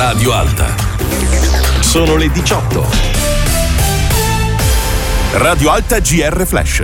Radio Alta. Sono le 18. Radio Alta GR Flash.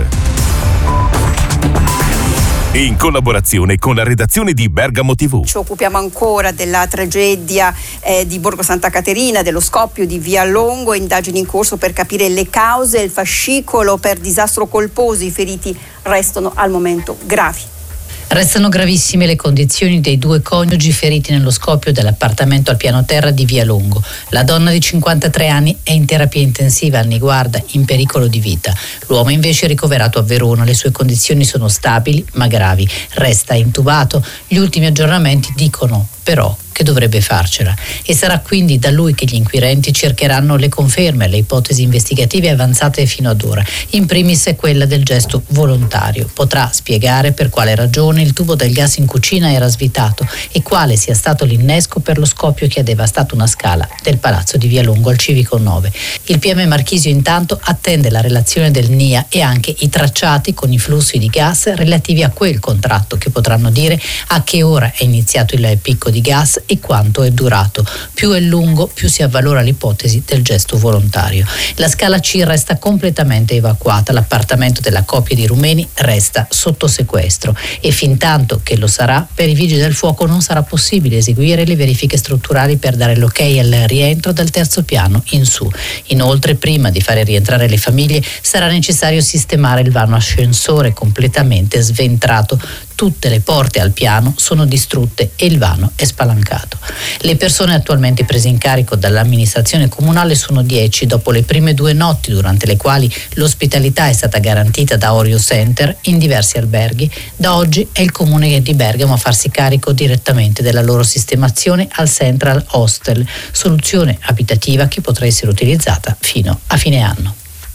In collaborazione con la redazione di Bergamo TV. Ci occupiamo ancora della tragedia di Borgo Santa Caterina, dello scoppio di Via Longo, indagini in corso per capire le cause, il fascicolo per disastro colposo, i feriti restano al momento gravi. Restano gravissime le condizioni dei due coniugi feriti nello scoppio dell'appartamento al piano terra di Via Longo. La donna di 53 anni è in terapia intensiva al Niguarda, in pericolo di vita. L'uomo invece è ricoverato a Verona. Le sue condizioni sono stabili ma gravi. Resta intubato. Gli ultimi aggiornamenti dicono però che dovrebbe farcela, e sarà quindi da lui che gli inquirenti cercheranno le conferme alle ipotesi investigative avanzate fino ad ora. In primis è quella del gesto volontario. Potrà spiegare per quale ragione il tubo del gas in cucina era svitato e quale sia stato l'innesco per lo scoppio che ha devastato una scala del palazzo di Via Longo al Civico 9. Il PM Marchisio intanto attende la relazione del NIA e anche i tracciati con i flussi di gas relativi a quel contratto, che potranno dire a che ora è iniziato il picco di gas e quanto è durato. Più è lungo, più si avvalora l'ipotesi del gesto volontario. La scala C resta completamente evacuata, l'appartamento della coppia di rumeni resta sotto sequestro e fintanto che lo sarà, per i vigili del fuoco non sarà possibile eseguire le verifiche strutturali per dare l'ok al rientro dal terzo piano in su. Inoltre, prima di fare rientrare le famiglie, sarà necessario sistemare il vano ascensore completamente sventrato. Tutte le porte al piano sono distrutte e il vano è spalancato. Le persone attualmente prese in carico dall'amministrazione comunale sono 10, dopo le prime 2 notti durante le quali l'ospitalità è stata garantita da Orio Center in diversi alberghi. Da oggi è il comune di Bergamo a farsi carico direttamente della loro sistemazione al Central Hostel, soluzione abitativa che potrà essere utilizzata fino a fine anno.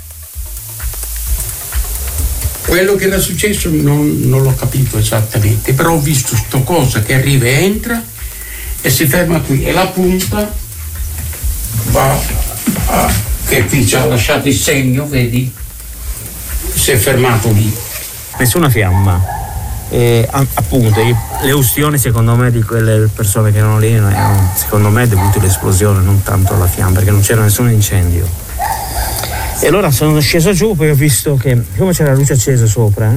Quello che era successo non l'ho capito esattamente, però ho visto sto cosa che arriva e entra e si ferma qui e la punta va che qui ci ha lasciato il segno, vedi? Si è fermato lì. Nessuna fiamma. Appunto le ustioni secondo me di quelle persone che erano lì erano secondo me dovute all'esplosione, non tanto alla fiamma, perché non c'era nessun incendio. E allora sono sceso giù, poi ho visto che come c'era la luce accesa sopra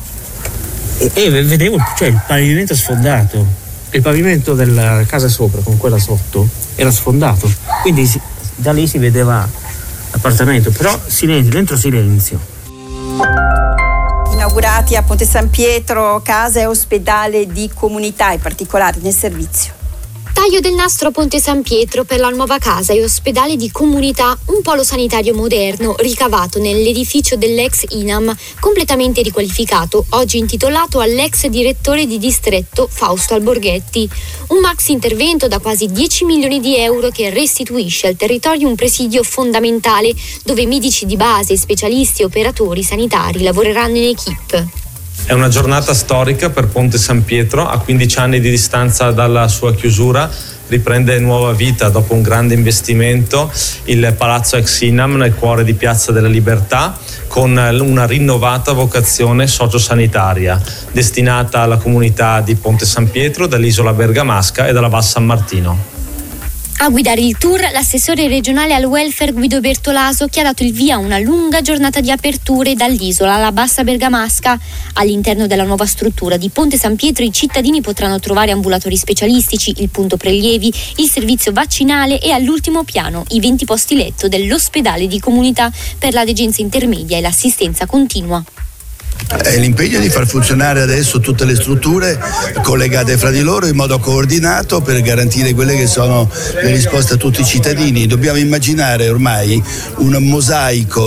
e vedevo, cioè, il pavimento sfondato, il pavimento della casa sopra con quella sotto era sfondato, quindi da lì si vedeva l'appartamento, però silenzio, dentro silenzio. Inaugurati a Ponte San Pietro casa e ospedale di comunità, in particolare nel servizio. Taglio del nastro a Ponte San Pietro per la nuova casa e ospedale di comunità, un polo sanitario moderno ricavato nell'edificio dell'ex INAM, completamente riqualificato, oggi intitolato all'ex direttore di distretto Fausto Alborghetti. Un maxi intervento da quasi 10 milioni di euro che restituisce al territorio un presidio fondamentale dove medici di base, specialisti e operatori sanitari lavoreranno in equipe. È una giornata storica per Ponte San Pietro, a 15 anni di distanza dalla sua chiusura, riprende nuova vita dopo un grande investimento il Palazzo ex INAM nel cuore di Piazza della Libertà, con una rinnovata vocazione sociosanitaria destinata alla comunità di Ponte San Pietro, dall'isola bergamasca e dalla Val San Martino. A guidare il tour l'assessore regionale al welfare Guido Bertolaso, che ha dato il via a una lunga giornata di aperture dall'isola alla Bassa Bergamasca. All'interno della nuova struttura di Ponte San Pietro i cittadini potranno trovare ambulatori specialistici, il punto prelievi, il servizio vaccinale e all'ultimo piano i 20 posti letto dell'ospedale di comunità per la degenza intermedia e l'assistenza continua. L'impegno è di far funzionare adesso tutte le strutture collegate fra di loro in modo coordinato per garantire quelle che sono le risposte a tutti i cittadini. Dobbiamo immaginare ormai un mosaico